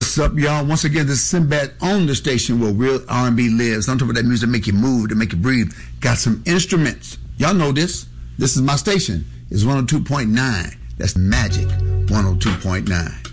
What's up, y'all? Once again, this is Sinbad on the station where real R&B lives. I'm talking about that music that make you move, to make you breathe. Got some instruments. Y'all know this. This is my station. It's 102.9. That's Magic 102.9.